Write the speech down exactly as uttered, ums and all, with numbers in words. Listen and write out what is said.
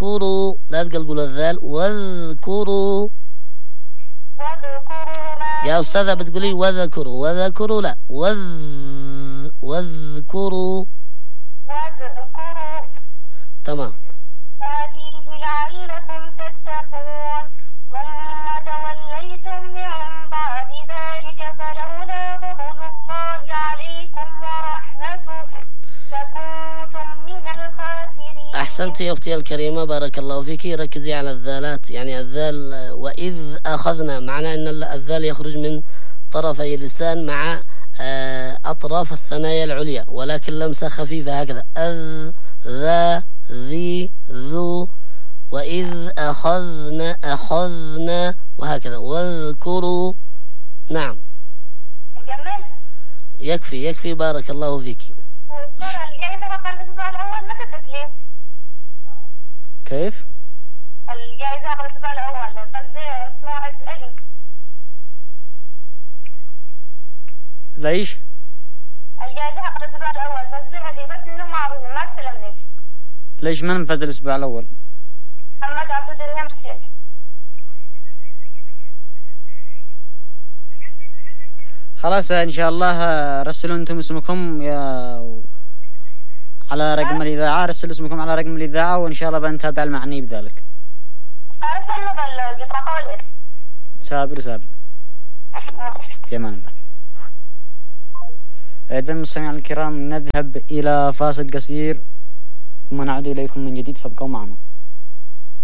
واذكروا، لا تقلقل الذال، واذكروا. يا أستاذة بتقولي وذكروا، وذكروا لا، وذ واذكروا. واذكروا. تمام. فيه لعلكم تتقون ثم توليتم من بعد ذلك فلولا فضل الله عليكم ورحمته فكنتم من الخاسرين. أحسنت يا أختي الكريمة، بارك الله فيك. ركزي على الذالات، يعني الذال وإذ أخذنا، معناه أن الذال يخرج من طرفي اللسان مع أطراف الثنايا العليا، ولكن لمسة خفيفة هكذا، أذ ذا ذي ذو، وإذ أخذنا أخذنا، وهكذا. واذكروا. نعم. جميل. يكفي يكفي، بارك الله فيك. الجائزة أخذ الأسبوع الأول نكست ليه؟ كيف؟ الجائزة أخذ الأسبوع الأول بس اسمها أجل. ليش؟ الجائزة أخذ الأسبوع الأول بس بعدي بس إنه ما ما استلمنيش. ليش من فاز الأسبوع الأول؟ محمد عبد الدنيا مسيل. خلاص إن شاء الله رسلوا أنتم اسمكم يا على رقم الإذاعة، رسلوا اسمكم على رقم الإذاعة وإن شاء الله بنتابع المعني بذلك. أرسلنا بالبطاقة والاسم. سابر سابر. في أمان الله. إذن مستمعينا الكرام نذهب إلى فاصل قصير ثم نعود إليكم من جديد، فابقوا معنا.